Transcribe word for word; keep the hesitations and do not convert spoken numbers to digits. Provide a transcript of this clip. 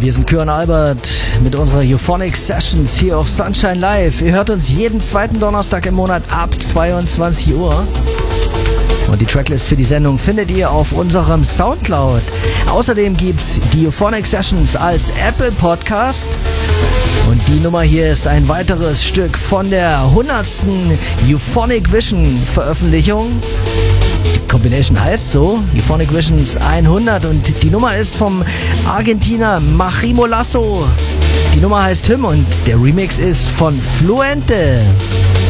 Wir sind Kür und Albert mit unserer Euphonic Sessions hier auf Sunshine Live. Ihr hört uns jeden zweiten Donnerstag im Monat ab zweiundzwanzig Uhr. Und die Tracklist für die Sendung findet ihr auf unserem Soundcloud. Außerdem gibt's die Euphonic Sessions als Apple Podcast. Und die Nummer hier ist ein weiteres Stück von der hundertsten Euphonic Vision Veröffentlichung. Die Combination heißt so, Euphonic Visions hundert, und die Nummer ist vom Argentiner Majimo Lasso. Die Nummer heißt Hymn und der Remix ist von Fluente.